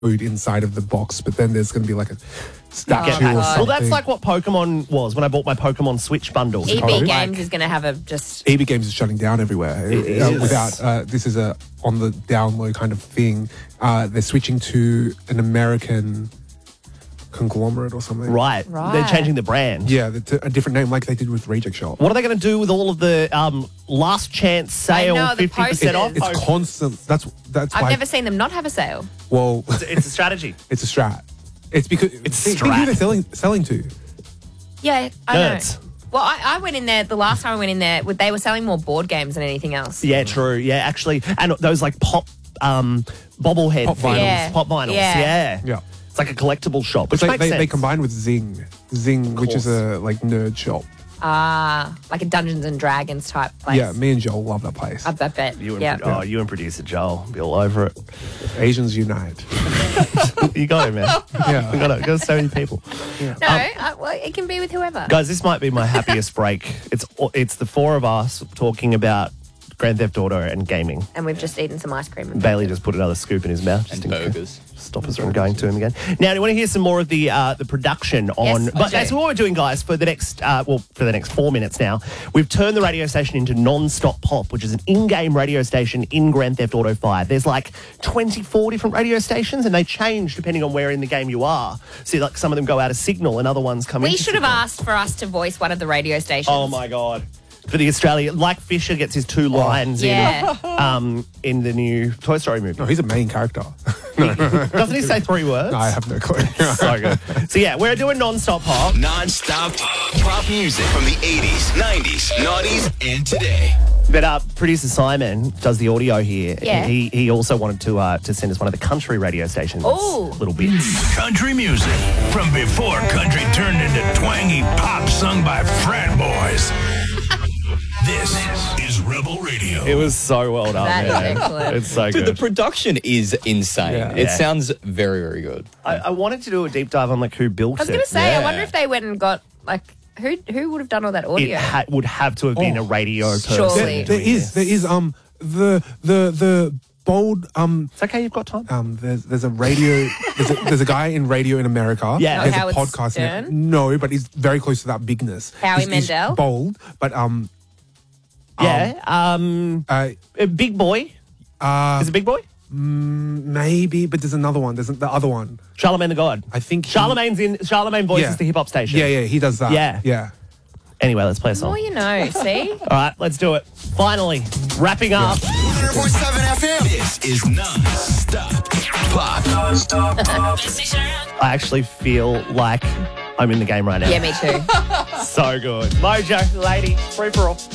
food inside of the box, but then there's going to be like a statue or something. Well, that's like what Pokemon was when I bought my Pokemon Switch bundle. EB Games is going to have a just... EB Games is shutting down everywhere. Without this is a on the down low kind of thing. They're switching to an American conglomerate or something. Right. They're changing the brand. Yeah, a different name like they did with Reject Shop. What are they going to do with all of the last chance sale, 50% off? It's constant. That's I've why. never seen them not have a sale. Well, it's a strategy. It's a strat. It's because think who they're selling to. Yeah, I know. Nerds. Well, I went in there, the last time I went in there, they were selling more board games than anything else. Yeah, true. Yeah, actually. And those like bobblehead Pop vinyls. things. Pop vinyls. Yeah. Yeah. It's like a collectible shop, which They makes sense. they combine with Zing, which is a like nerd shop. Like a Dungeons and Dragons type place. Yeah, me and Joel love that place. I bet. You and producer Joel be all over it. Asians unite. You got it, man. Yeah. You got it. Got so many people. No, well, it can be with whoever. Guys, this might be my happiest break. It's the four of us talking about Grand Theft Auto and gaming. And we've just eaten some ice cream. And Bailey just put another scoop in his mouth. Just And burgers. Stop us from going to him again. Now, do you want to hear some more of the production on? Yes, But that's what we're doing, guys. For the next 4 minutes now, we've turned the radio station into Non-Stop Pop, which is an in-game radio station in Grand Theft Auto 5. There's like 24 different radio stations, and they change depending on where in the game you are. So, like, some of them go out of signal, and other ones come in. we should have asked for us to voice one of the radio stations. Oh my god. For the Australia, like Fisher gets his two lines in the new Toy Story movie. No, he's a main character. Doesn't he say 3 words? No, I have no clue. So good. So yeah, we're doing Non-Stop Pop. Non-stop pop music from the 80s, 90s, noughties, and today. But producer Simon does the audio here. Yeah. He also wanted to send us one of the country radio stations. Ooh. Little bits. Country music from before country turned into twangy pop sung by frat boys. This is Rebel Radio. It was so well done. That is man. excellent. It's so Dude, good. the production is insane. Yeah. It sounds very, very good. I wanted to do a deep dive on like who built I was it. going to say, I Yeah. wonder if they went and got, like, who would have done all that audio? It would have to have been a radio person. Surely. There is the bold It's okay, you've got time. there's a radio there's a guy in radio in America. Yeah. Not there's Howard a podcast. Stern? No, but he's very close to that bigness. Howie He's Mandel? bold, but Big Boy. Is it Big Boy? maybe, but there's another one. There's the other one. Charlemagne the God. I think Charlemagne voices Yeah. the hip hop station. Yeah, he does that. Yeah. Yeah. Anyway, let's play a The more song. you know, see? All right, let's do it. Finally, wrapping up. 100.7 FM. This is non-stop pop. I actually feel like I'm in the game right now. Yeah, me too. So good. Mojo, lady, free for all.